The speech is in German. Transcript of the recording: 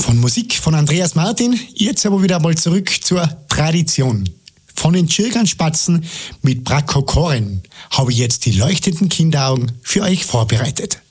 Von Musik von Andreas Martin, jetzt aber wieder mal zurück zur Tradition. Von den Tschirganspatzen mit Brakokoren habe ich jetzt die leuchtenden Kinderaugen für euch vorbereitet.